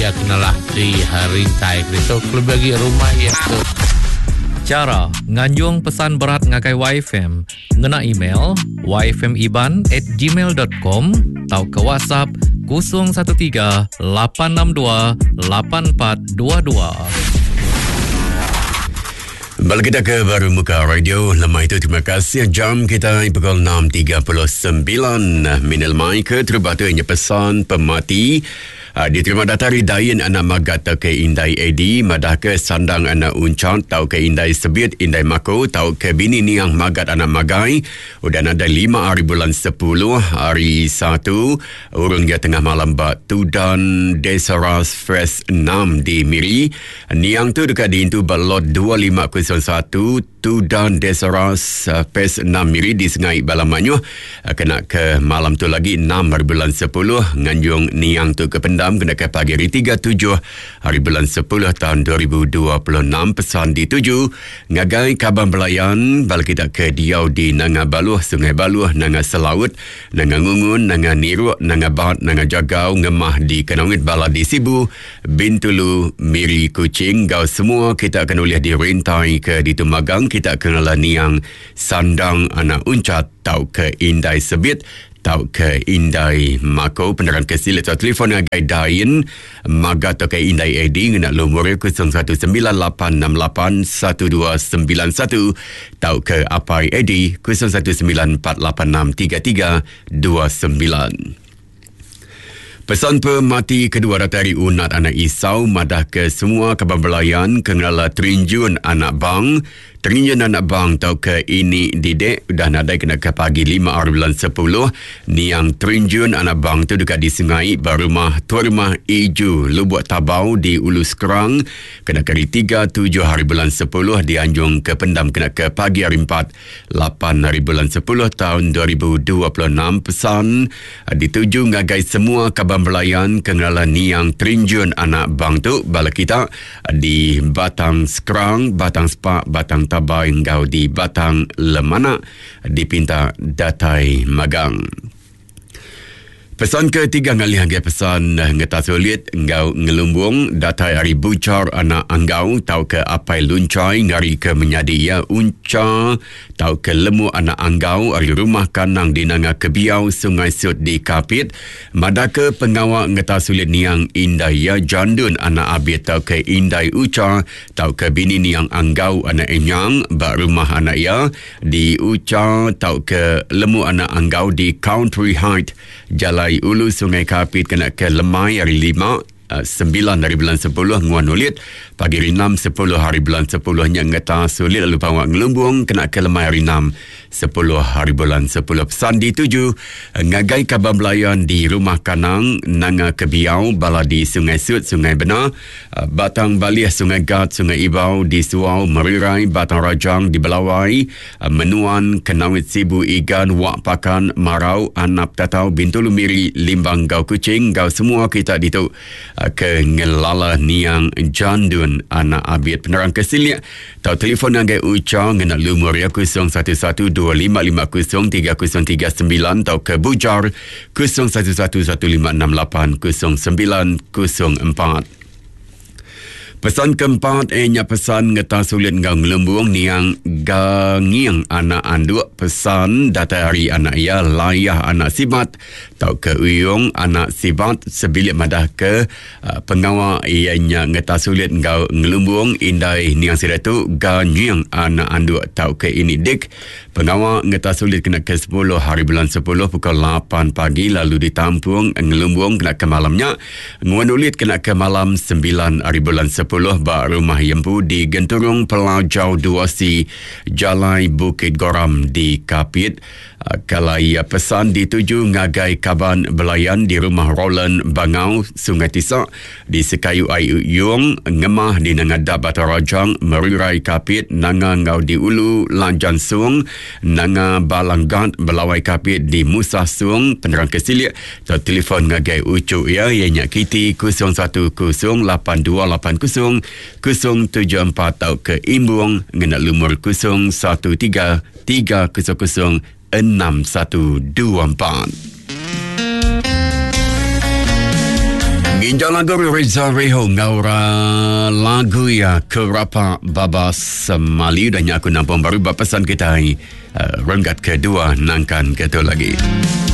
ya kenalah di harintai krito kelebagi rumah ya tu. Cara nganjung pesan berat ngakai YFM ngena email yfmiban@gmail.com atau ke WhatsApp 013 862 8422. Balik kita ke Baru Muka Radio. Lama itu terima kasih. Jam kita pukul 6.39. Minal mai ke terbatunya pesan pemati. Diterima datari dayin anak magat tau ke indai edi madah ke sandang anak uncat tau ke indai sebit indai mako tau ke bini niang magat anak magai udah ada 5 hari bulan 10 hari 1 urung dia tengah malam batu dan Desaras Fresh 6 di Miri niang tu dekat di Intu Balot 2501 tu dan Desaras Fresh 6 Miri di Sengai Balamanyu kena ke malam tu lagi 6 hari bulan 10 nganjung niang tu ke pendam kena ke pagi hari 37 hari bulan 10 tahun 2026 pesan dituju ngagai Kaban Belayan bal kita ke Diau di Nanga Baluh Sungai Baluh Nanga Selaut Nanga Ngungun Nanga Niruk Nanga Bat Nanga Jagau Ngemah di Kenawit Bala di Sibu Bintulu Miri Kucing gau semua kita akan uliah di Rintai ke di Tumagang kita akan niang sandang anak uncat tau ke Indai Sebit tau ke Indai Mako penerangan kesil atau telefon agai dain maga tau ke Indai Edi ngena lumur 0198681291 tau ke Apai Edi 0194863329. Pesan pemati kedua datari unat anak Isau madah ke semua Kaban Belayan kenala terinjun anak bang terinjun anak bang tau ke ini didek dah nadai kena ke pagi 5 hari bulan 10 niang terinjun anak bang tu dekat di Sungai Barumah Tuan Rumah Iju Lubuk Tabau di Ulu Sekerang kena ke hari 3 7 hari bulan 10 di Anjung ke Pendam kena ke pagi hari 4 8 hari bulan 10 tahun 2026 pesan dituju ngagai semua Kaban Belayan kenala niang terinjun anak bang tu bala kita di Batang Sekerang Batang Sepak Batang Tabai engkau di Batang Lemana dipinta datai Magang. Pesan ketiga ngalih hangai pesan ngeta sulit engkau ngelumbung datai hari bucar anak anggau tau ke apai luncai ngari ke menyadi ya unca tau ke lemu anak anggau hari rumah kanang di Nanga Kebiau Sungai Sut di Kapit madake pengawak ngeta sulit niang indai ya jandun anak abit tau ke indai uca tau ke bini niang anggau anak enyang bak rumah anak ya di uca tau ke lemu anak anggau di Country Height Jalai Ulu Sungai Kapit kena ke Lemai hari 9 hari bulan 10 nguan ulit pagi hari 6 10 hari bulan 10 nya ngeta sulit lalu pawak ngelumbung kena ke Lemai hari 6 10 hari bulan 10 pesan dituju ngagai Kaban Belayan di Rumah Kanang Nanga Kebiau Bala di Sungai Sut Sungai Benar Batang Balih Sungai Gat Sungai Ibau di Suau Merirai Batang Rajang di Belawai Menuan Kenawit Sibu Igan Wak Pakan Marau Anap Tatau Bintulu Miri Limbang Gau Kucing gau semua kita ditu ke ngelala niang jandun anak abit penerang kesilia tau telefon anggai uca ngena lumur ya 011255030339 tau ke bujar 011156800904. Pesan keempat nya pesan ngeta sulit ngang lembung niang gangiang anak anduk pesan data hari anak ya layah anak sibat tau ke uyung anak sibat sebilik madah ke pengawal ianya ngeta sulit ngau ngelembung indai niang sidatu gangiang anak anduk tau ke ini dik pengawal ngeta sulit kena ke 10 hari bulan 10 pukul 8 pagi lalu ditampung ngelembung kena ke malamnya nguanulit kena ke malam 9 hari bulan 10 bak rumah Yempu di Genturung Pelajau 2C Jalai Bukit Goram di Kapit. Kalai pesan dituju ngagai Kaban Belayan di rumah Roland Bangau Sungai Tisak di Sekayu Ayu Yung Ngemah di Nangada Batarajang Merirai Kapit Nanga Ngau di Ulu Lanjan Sung Nanga Balanggat Belawai Kapit di Musah Sung penerang kesilik atau telefon ngagai ucuk ya ianya kiti 0108280074 tau ke Imbung ngena lumur 0133006124. Ginjal lagu Reza Reho ngaura lagu ya kerapa baba semali dan aku nampak baru bapasan kita renggat kedua nangkan ketua lagi.